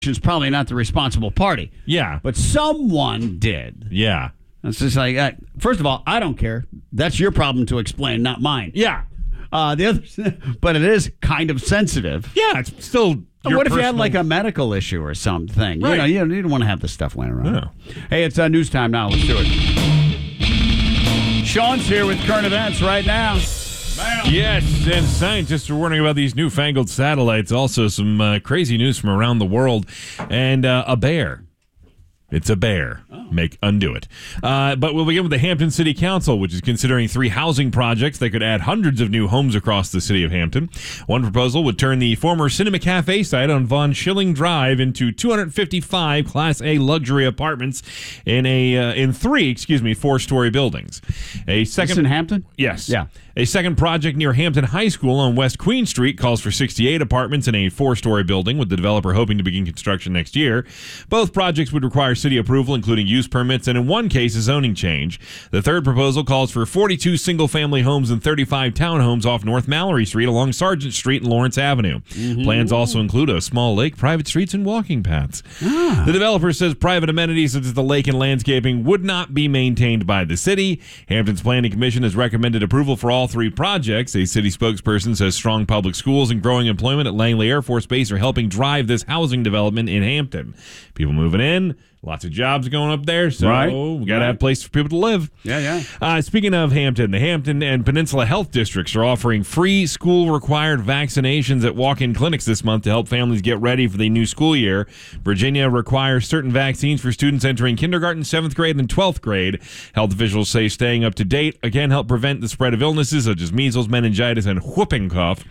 is probably not the responsible party. Yeah. But someone did. Yeah. It's just like, first of all, I don't care. That's your problem to explain, not mine. Yeah. The other, but it is kind of sensitive. Yeah, it's still your What if you had personal- like a medical issue or something? Right. You don't want to have this stuff laying around. No. Hey, it's news time now. Let's do it. Sean's here with current events right now. Bam. Yes, and scientists are warning about these newfangled satellites. Also, some crazy news from around the world. And a bear. It's a bear. Undo it. But we'll begin with the Hampton City Council, which is considering 3 housing projects that could add hundreds of new homes across the city of Hampton. One proposal would turn the former Cinema Cafe site on Von Schilling Drive into 255 Class A luxury apartments in 3 4-story buildings. A second This in Hampton? Yes. Yeah. A second project near Hampton High School on West Queen Street calls for 68 apartments in a 4-story building, with the developer hoping to begin construction next year. Both projects would require city approval, including use permits, and in one case, a zoning change. The third proposal calls for 42 single-family homes and 35 townhomes off North Mallory Street along Sargent Street and Lawrence Avenue. Plans also include a small lake, private streets, and walking paths. The developer says private amenities such as the lake and landscaping would not be maintained by the city. Hampton's Planning Commission has recommended approval for all 3 projects. A city spokesperson says strong public schools and growing employment at Langley Air Force Base are helping drive this housing development in Hampton. People moving in, lots of jobs going up there, so we got to have a place for people to live. Yeah. Speaking of Hampton, the Hampton and Peninsula Health Districts are offering free school-required vaccinations at walk-in clinics this month to help families get ready for the new school year. Virginia requires certain vaccines for students entering kindergarten, 7th grade, and 12th grade. Health officials say staying up to date, again, help prevent the spread of illnesses such as measles, meningitis, and whooping cough.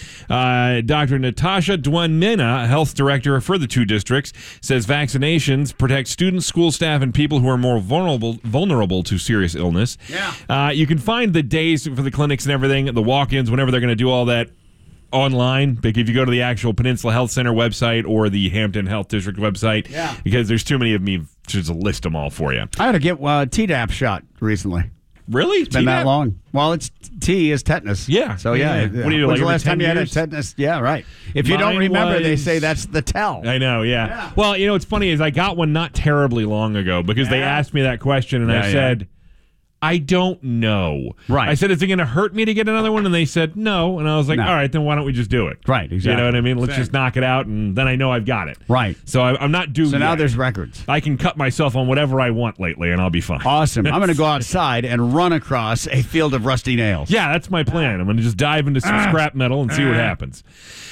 Dr. Natasha Dwanmina, health director for the 2 districts, says vaccinations protect students, school staff, and people who are more vulnerable to serious illness. Yeah. You can find the days for the clinics and everything, the walk-ins, whenever they're going to do all that online. But if you go to the actual Peninsula Health Center website or the Hampton Health District website, because there's too many of me to list them all for you. I had to get Tdap shot recently. Really? It's been that long. Well, it's T is tetanus. Yeah. So, yeah. What do you do, When's like the every last time 10 you had a years? tetanus? Yeah, right. If you don't Mine remember, they was- say that's the tell. I know, yeah. Well, what's funny is I got one not terribly long ago because they asked me that question, and I said, I don't know. Right. I said, is it going to hurt me to get another one? And they said, no. And I was like, No. all right, then why don't we just do it? Right, exactly. You know what I mean? Let's just knock it out, and then I know I've got it. Right. So I'm not due So now yet. there's records. I can cut myself on whatever I want lately, and I'll be fine. Awesome. I'm going to go outside and run across a field of rusty nails. Yeah, that's my plan. I'm going to just dive into some scrap metal and see what happens.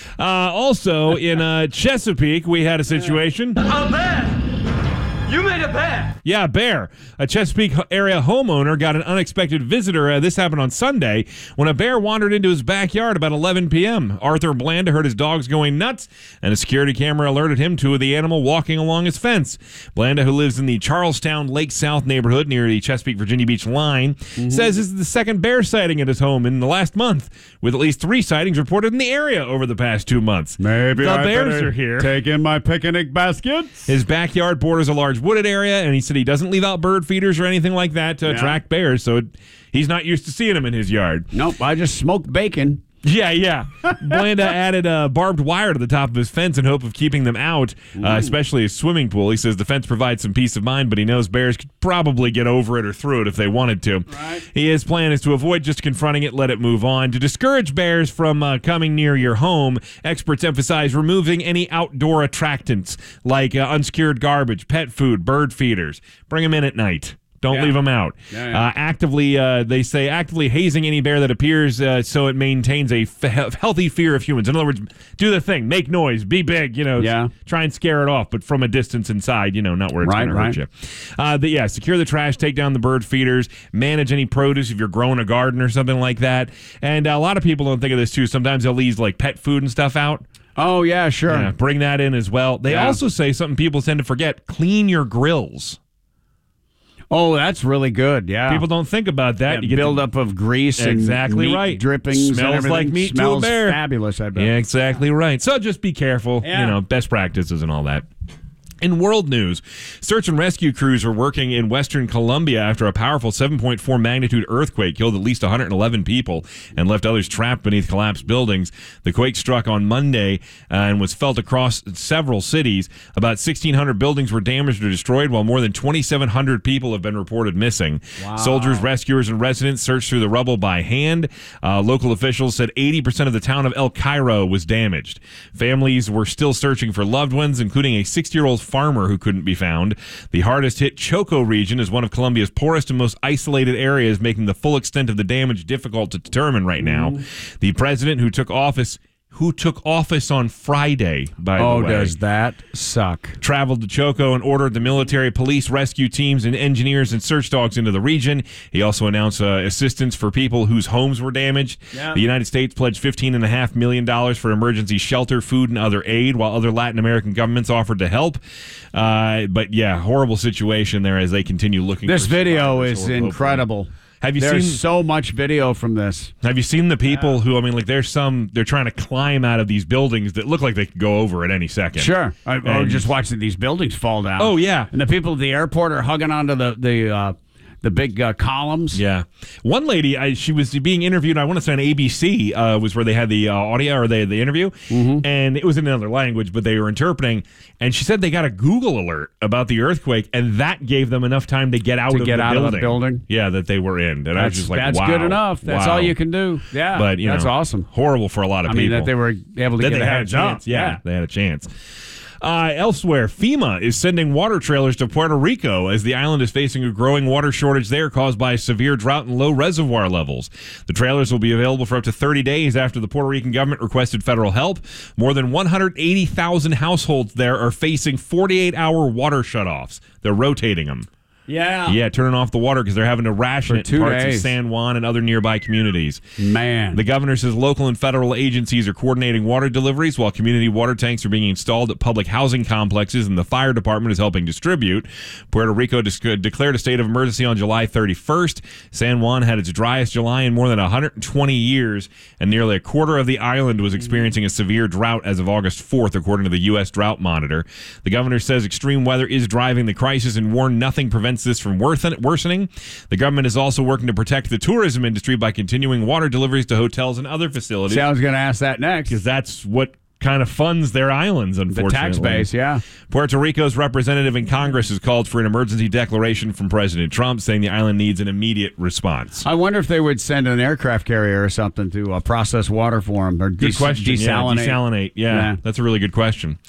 Also, in Chesapeake, we had a situation. A bear! You made a bear! Yeah, bear. A Chesapeake area homeowner got an unexpected visitor. This happened on Sunday when a bear wandered into his backyard about 11 p.m. Arthur Blanda heard his dogs going nuts, and a security camera alerted him to the animal walking along his fence. Blanda, who lives in the Charlestown Lake South neighborhood near the Chesapeake Virginia Beach line, says this is the second bear sighting at his home in the last month, with at least 3 sightings reported in the area over the past 2 months. Maybe the I bears better are here. Take in my picnic baskets. His backyard borders a large wooded area, and he said he doesn't leave out bird feeders or anything like that to attract bears, so he's not used to seeing them in his yard. Nope, I just smoked bacon. Yeah. Blanda added barbed wire to the top of his fence in hope of keeping them out, especially his swimming pool. He says the fence provides some peace of mind, but he knows bears could probably get over it or through it if they wanted to. Right. His plan is to avoid just confronting it, let it move on. To discourage bears from coming near your home, experts emphasize removing any outdoor attractants like unsecured garbage, pet food, bird feeders. Bring them in at night. Don't leave them out. They say actively hazing any bear that appears so it maintains a healthy fear of humans. In other words, do the thing, make noise, be big, try and scare it off, but from a distance inside, not where it's going to hurt you. Secure the trash, take down the bird feeders, manage any produce if you're growing a garden or something like that. And a lot of people don't think of this too. Sometimes they'll leave like pet food and stuff out. Oh, yeah, sure. Yeah, bring that in as well. They also say something people tend to forget, clean your grills. Oh, that's really good. Yeah, people don't think about that. You get buildup of grease and meat drippings. Smells and like meat Smells to a bear. Fabulous, I bet. Yeah, exactly right. So just be careful. Best practices and all that. In world news, search and rescue crews are working in western Colombia after a powerful 7.4 magnitude earthquake killed at least 111 people and left others trapped beneath collapsed buildings. The quake struck on Monday and was felt across several cities. About 1,600 buildings were damaged or destroyed, while more than 2,700 people have been reported missing. Wow. Soldiers, rescuers, and residents searched through the rubble by hand. Local officials said 80% of the town of El Cairo was damaged. Families were still searching for loved ones, including a 60-year-old farmer who couldn't be found. The hardest hit Choco region is one of Colombia's poorest and most isolated areas, making the full extent of the damage difficult to determine right now. The president who took office on Friday, by the way. Oh, does that suck? Traveled to Choco and ordered the military, police, rescue teams, and engineers and search dogs into the region. He also announced assistance for people whose homes were damaged. Yeah. The United States pledged $15.5 million for emergency shelter, food, and other aid, while other Latin American governments offered to help. But yeah, horrible situation there as they continue looking This for video survivors. is incredible. Have you There's seen so much video from this. Have you seen the people who, I mean, like they're trying to climb out of these buildings that look like they could go over at any second. Sure. Or just watching these buildings fall down. Oh, yeah. And the people at the airport are hugging onto the big columns. Yeah. One lady, she was being interviewed, I want to say on ABC, was where they had the audio or the interview. And it was in another language, but they were interpreting. And she said they got a Google alert about the earthquake, and that gave them enough time to get out of the building. Yeah, that they were in. And I was just like, that's wow. good enough. That's all you can do. Yeah. But, that's awesome. Horrible for a lot of people. I mean, that they were able to that get they had a chance. Yeah, they had a chance. Elsewhere, FEMA is sending water trailers to Puerto Rico as the island is facing a growing water shortage there caused by severe drought and low reservoir levels. The trailers will be available for up to 30 days after the Puerto Rican government requested federal help. More than 180,000 households there are facing 48-hour water shutoffs. They're rotating them. Yeah, turning off the water because they're having to ration it in parts of San Juan and other nearby communities. Man. The governor says local and federal agencies are coordinating water deliveries while community water tanks are being installed at public housing complexes and the fire department is helping distribute. Puerto Rico declared a state of emergency on July 31st. San Juan had its driest July in more than 120 years, and nearly a quarter of the island was experiencing a severe drought as of August 4th, according to the U.S. Drought Monitor. The governor says extreme weather is driving the crisis and warned nothing prevents this from worsening. The government is also working to protect the tourism industry by continuing water deliveries to hotels and other facilities. See, I was going to ask that next. Because that's what kind of funds their islands, unfortunately. The tax base, yeah. Puerto Rico's representative in Congress has called for an emergency declaration from President Trump, saying the island needs an immediate response. I wonder if they would send an aircraft carrier or something to process water for them. Or good question. Desalinate. Yeah, that's a really good question.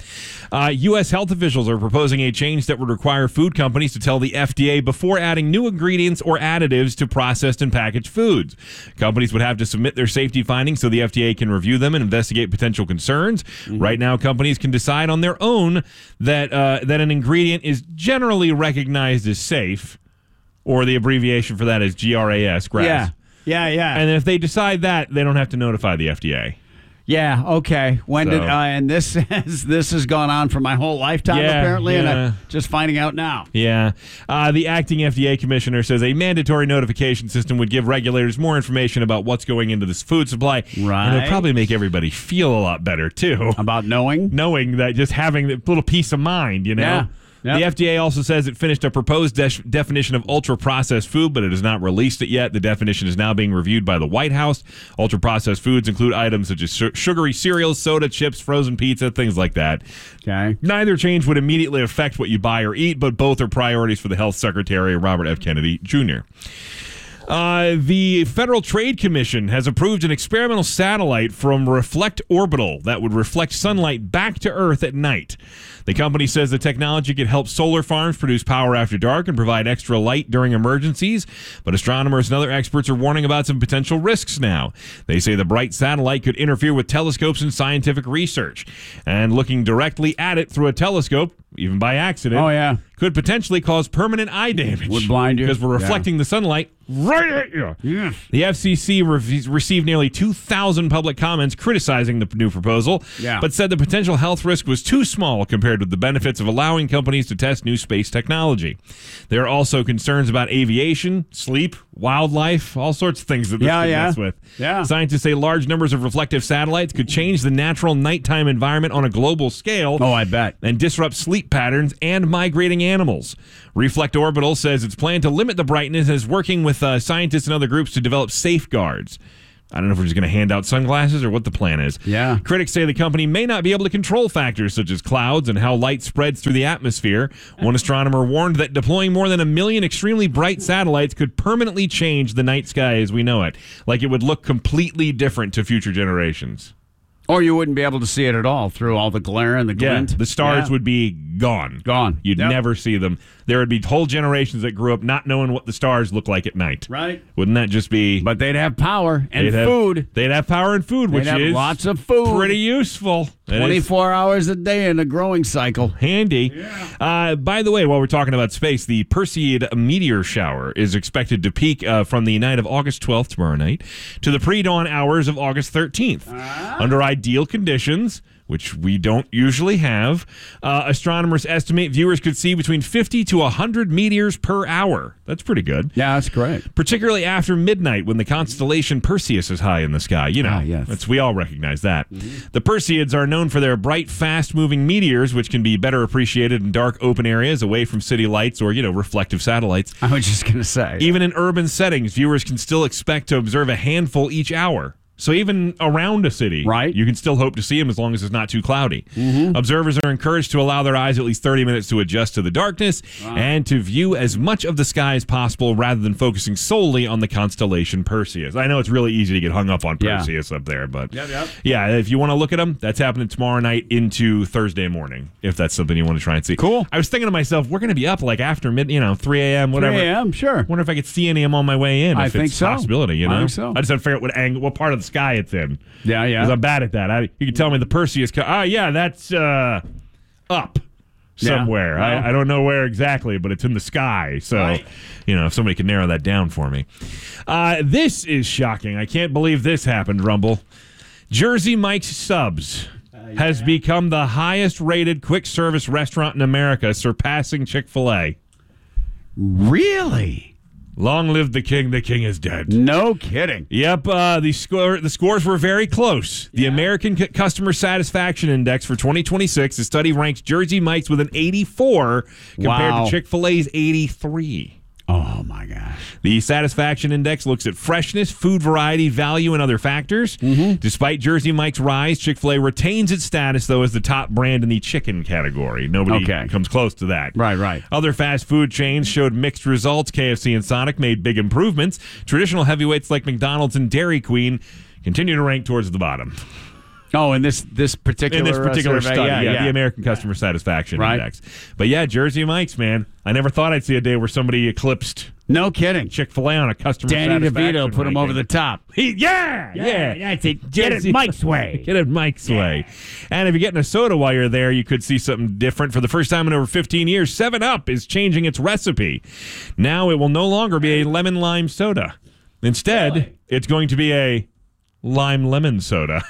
U.S. health officials are proposing a change that would require food companies to tell the FDA before adding new ingredients or additives to processed and packaged foods. Companies would have to submit their safety findings so the FDA can review them and investigate potential concerns. Right now, companies can decide on their own that an ingredient is generally recognized as safe, or the abbreviation for that is GRAS. Yeah. And if they decide that, they don't have to notify the FDA. Yeah, okay. When did and this has gone on for my whole lifetime apparently, and I'm just finding out now. Yeah. The acting FDA commissioner says a mandatory notification system would give regulators more information about what's going into this food supply. Right. And it'll probably make everybody feel a lot better too. About knowing that, just having that little peace of mind, you know. Yeah. Yep. The FDA also says it finished a proposed definition of ultra-processed food, but it has not released it yet. The definition is now being reviewed by the White House. Ultra-processed foods include items such as sugary cereals, soda, chips, frozen pizza, things like that. Okay. Neither change would immediately affect what you buy or eat, but both are priorities for the Health Secretary, Robert F. Kennedy Jr. The Federal Trade Commission has approved an experimental satellite from Reflect Orbital that would reflect sunlight back to Earth at night. The company says the technology could help solar farms produce power after dark and provide extra light during emergencies, but astronomers and other experts are warning about some potential risks now. They say the bright satellite could interfere with telescopes and scientific research, and looking directly at it through a telescope, even by accident, could potentially cause permanent eye damage. Would blind you. Because we're reflecting the sunlight right at you. Yes. The FCC received nearly 2,000 public comments criticizing the new proposal, but said the potential health risk was too small compared with the benefits of allowing companies to test new space technology. There are also concerns about aviation, sleep, wildlife, all sorts of things that this could mess with. Yeah. Scientists say large numbers of reflective satellites could change the natural nighttime environment on a global scale. Oh, I bet. And disrupt sleep patterns and migrating animals. Reflect Orbital says it's planned to limit the brightness and is working with scientists and other groups to develop safeguards. I don't know if we're just going to hand out sunglasses or what the plan is. Yeah. Critics say the company may not be able to control factors such as clouds and how light spreads through the atmosphere. One astronomer warned that deploying more than 1 million extremely bright satellites could permanently change the night sky as we know it. Like it would look completely different to future generations. Or you wouldn't be able to see it at all through all the glare and the glint. The stars would be gone. Gone. You'd never see them. There would be whole generations that grew up not knowing what the stars look like at night. Right. Wouldn't that just be... But they'd have power and food. They'd have power and food, which is... lots of food. Pretty useful. 24 hours a day in a growing cycle. Handy. Yeah. By the way, while we're talking about space, the Perseid meteor shower is expected to peak from the night of August 12th, tomorrow night, to the pre-dawn hours of August 13th. Under ideal conditions, which we don't usually have, astronomers estimate viewers could see between 50 to 100 meteors per hour. That's pretty good. Yeah, that's great. Particularly after midnight when the constellation Perseus is high in the sky. You know, yes. we all recognize that. The Perseids are known for their bright, fast-moving meteors, which can be better appreciated in dark, open areas away from city lights or, reflective satellites. I was just going to say. Even in urban settings, viewers can still expect to observe a handful each hour. So even around a city, you can still hope to see them as long as it's not too cloudy. Observers are encouraged to allow their eyes at least 30 minutes to adjust to the darkness and to view as much of the sky as possible rather than focusing solely on the constellation Perseus. I know it's really easy to get hung up on Perseus up there, but yeah, if you want to look at them, that's happening tomorrow night into Thursday morning, if that's something you want to try and see. Cool. I was thinking to myself, we're going to be up like after 3 a.m., whatever. 3 a.m., sure. Wonder if I could see any of them on my way in. I if think it's so. a possibility, I think so. I just have to figure out what part of the sky it's in. Yeah. Because I'm bad at that. You can tell me the Perseus. That's up somewhere. Yeah. I don't know where exactly, but it's in the sky. So, if somebody could narrow that down for me. This is shocking. I can't believe this happened, Rumble. Jersey Mike's Subs has become the highest-rated quick-service restaurant in America, surpassing Chick-fil-A. Really? Long live the king is dead. No kidding. Yep, the scores were very close. The American Customer Satisfaction Index for 2026, the study ranks Jersey Mike's with an 84 compared to Chick-fil-A's 83. Oh, my gosh. The satisfaction index looks at freshness, food variety, value, and other factors. Despite Jersey Mike's rise, Chick-fil-A retains its status, though, as the top brand in the chicken category. Nobody comes close to that. Right. Other fast food chains showed mixed results. KFC and Sonic made big improvements. Traditional heavyweights like McDonald's and Dairy Queen continue to rank towards the bottom. Oh, in this particular survey, study, the American Customer Satisfaction Index. But yeah, Jersey Mike's, man. I never thought I'd see a day where somebody eclipsed. No kidding. Chick-fil-A on a customer Danny satisfaction DeVito put him over the top. Yeah, that's it. Get it Mike's way. Get it Mike's way. And if you're getting a soda while you're there, you could see something different. For the first time in over 15 years, 7-Up is changing its recipe. Now it will no longer be a lemon-lime soda. Instead, it's going to be a lime-lemon soda.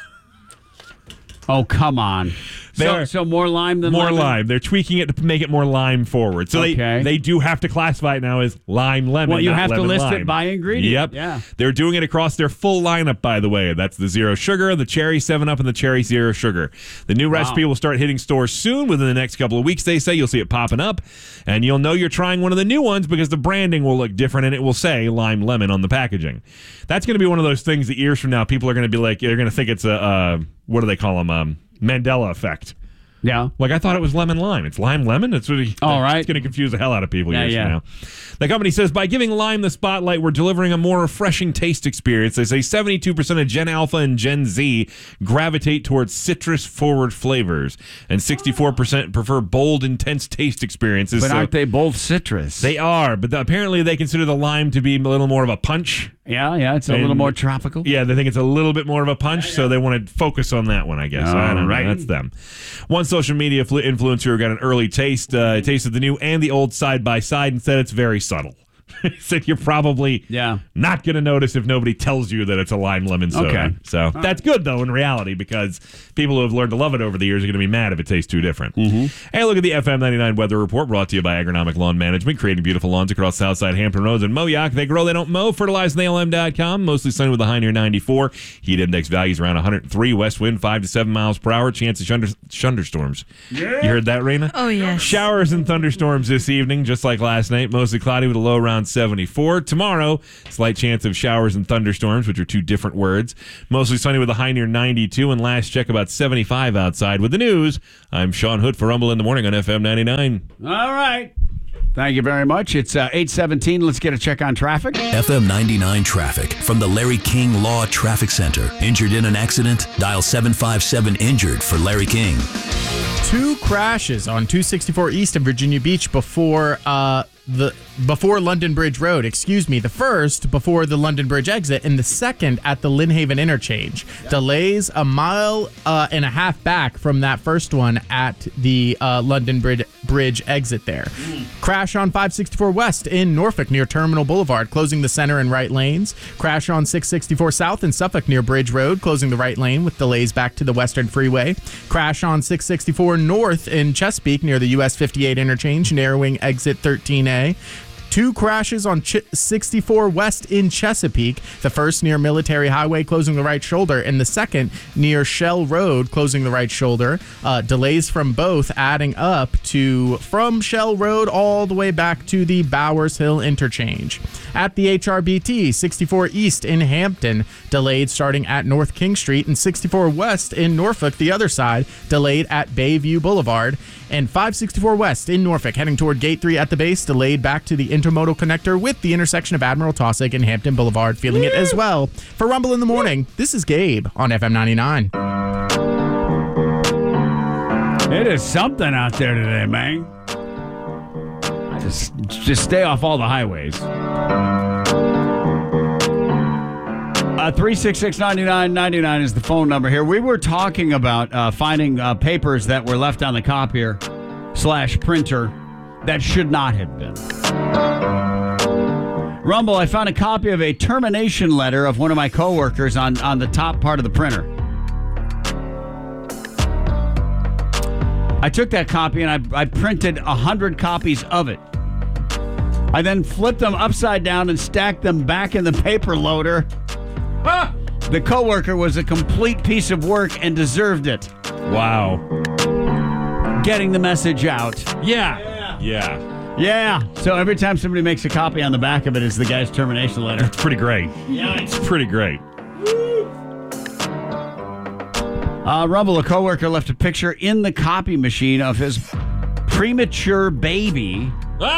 Oh, come on. So more lime than lemon? More lime. They're tweaking it to make it more lime forward. So they do have to classify it now as lime lemon. Well, you have to list lime. it by ingredient. Yep. Yeah. They're doing it across their full lineup, by the way. That's the Zero Sugar, the Cherry 7-Up, and the Cherry Zero Sugar. The new recipe will start hitting stores soon. Within the next couple of weeks, they say. You'll see it popping up. And you'll know you're trying one of the new ones because the branding will look different and it will say lime lemon on the packaging. That's going to be one of those things that years from now, people are going to be like, they're going to think it's a, what do they call them? Mandela effect. Yeah. Like, I thought it was lemon lime. It's lime lemon? That's really It's going to confuse the hell out of people years from now. The company says, by giving lime the spotlight, we're delivering a more refreshing taste experience. They say 72% of Gen Alpha and Gen Z gravitate towards citrus-forward flavors, and 64% prefer bold, intense taste experiences. But aren't they both citrus? They are, but apparently they consider the lime to be a little more of a punch Yeah, it's a little more tropical. Yeah, they think it's a little bit more of a punch, so they want to focus on that one, I guess. I don't know. That's them. One social media influencer got an early taste, tasted the new and the old side-by-side and said it's very subtle. He said you're probably not going to notice if nobody tells you that it's a lime lemon soda. Okay. So that's good, though, in reality, because people who have learned to love it over the years are going to be mad if it tastes too different. Mm-hmm. Hey, look at the FM 99 weather report brought to you by Agronomic Lawn Management, creating beautiful lawns across Southside Hampton Roads and Moyock. They grow, they don't mow. Fertilizingthelm.com. Mostly sunny with a high near 94. Heat index values around 103. West wind 5 to 7 miles per hour. Chance of thunderstorms. Yeah. You heard that, Raina? Oh, yes. Showers and thunderstorms this evening, just like last night. Mostly cloudy with a low around 74. Tomorrow, slight chance of showers and thunderstorms, which are two different words. Mostly sunny with a high near 92. And last check, about 75 outside. With the news, I'm Sean Hood for Rumble in the Morning on FM 99. All right. Thank you very much. It's 8:17. Let's get a check on traffic. FM 99 traffic from the Larry King Law Traffic Center. Injured in an accident? Dial 757-INJURED for Larry King. 2 crashes on 264 East in Virginia Beach before London Bridge Road. The first before the London Bridge exit, and the second at the Lynn Haven interchange. Delays a mile and a half back from that first one at the London Bridge exit there. Crash on 564 West in Norfolk near Terminal Boulevard, closing the center and right lanes. Crash on 664 South in Suffolk near Bridge Road, closing the right lane with delays back to the Western Freeway. Crash on 664 North in Chesapeake near the US 58 interchange, narrowing exit 13A. 2 crashes on 64 West in Chesapeake. The first near Military Highway, closing the right shoulder, and the second near Shell Road, closing the right shoulder. Delays from both adding up to from Shell Road all the way back to the Bowers Hill interchange. At the HRBT, 64 East in Hampton, delayed starting at North King Street, and 64 West in Norfolk, the other side, delayed at Bayview Boulevard. And 564 West in Norfolk, heading toward Gate 3 at the base, delayed back to the intermodal connector with the intersection of Admiral Taussig and Hampton Boulevard, feeling it as well. For Rumble in the Morning, this is Gabe on FM 99. It is something out there today, man. Just stay off all the highways. 366-9999 is the phone number here. We were talking about finding papers that were left on the copier / printer that should not have been. Rumble, I found a copy of a termination letter of one of my coworkers on the top part of the printer. I took that copy and I printed 100 copies of it. I then flipped them upside down and stacked them back in the paper loader. The coworker was a complete piece of work and deserved it. Wow. Getting the message out. Yeah. So every time somebody makes a copy, on the back of it is the guy's termination letter. It's pretty great. Yeah. It's pretty great. Rumble, a coworker left a picture in the copy machine of his premature baby.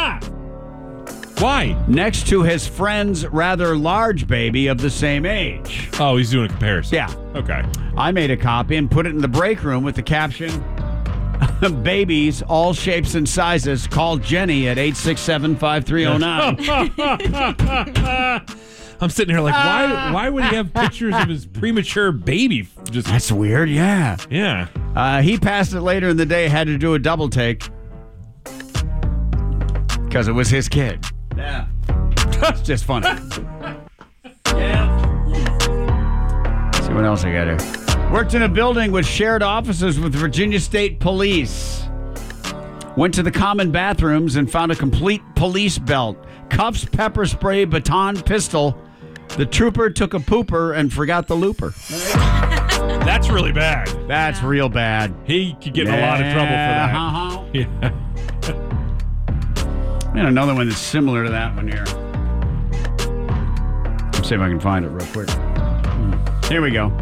Why? Next to his friend's rather large baby of the same age. Oh, he's doing a comparison. Yeah. Okay. I made a copy and put it in the break room with the caption, "Babies, all shapes and sizes. Call Jenny at 867-5309. I'm sitting here like, why would he have pictures of his premature baby? That's weird, yeah. Yeah. He passed it later in the day, had to do a double take because it was his kid. Yeah. It's just funny. Yeah. See what else I got here. Worked in a building with shared offices with Virginia State Police. Went to the common bathrooms and found a complete police belt. Cuffs, pepper spray, baton, pistol. The trooper took a pooper and forgot the looper. That's really bad. That's real bad. He could get in a lot of trouble for that. Yeah. And another one that's similar to that one here. Let's see if I can find it real quick. Here we go.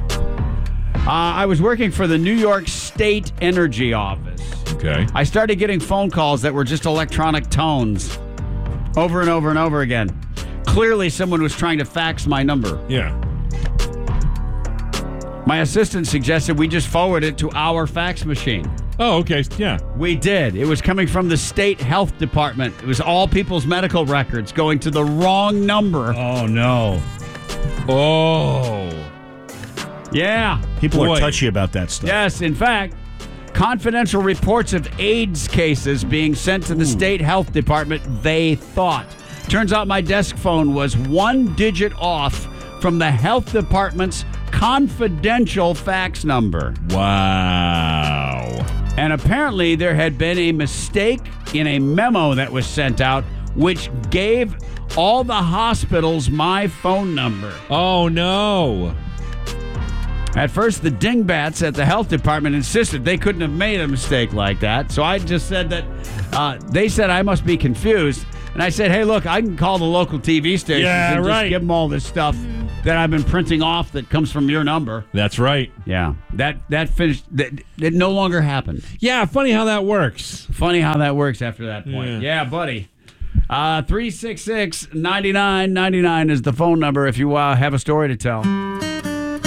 I was working for the New York State Energy Office. Okay. I started getting phone calls that were just electronic tones over and over and over again. Clearly, someone was trying to fax my number. Yeah. My assistant suggested we just forward it to our fax machine. Oh, okay. Yeah. We did. It was coming from the state health department. It was all people's medical records going to the wrong number. Oh, no. Oh. Yeah. People Boy. are touchy about that stuff. Yes, in fact, confidential reports of AIDS cases being sent to the state health department, they thought. Turns out my desk phone was one digit off from the health department's confidential fax number. Wow. And apparently there had been a mistake in a memo that was sent out, which gave all the hospitals my phone number. Oh, no. At first, the dingbats at the health department insisted they couldn't have made a mistake like that. So I just said that they said I must be confused. And I said, hey, look, I can call the local TV station and just give them all this stuff that I've been printing off that comes from your number. That's right. Yeah, that finished. That no longer happened. Yeah, funny how that works. Funny how that works after that point. Yeah, buddy. 366-9999 is the phone number if you have a story to tell.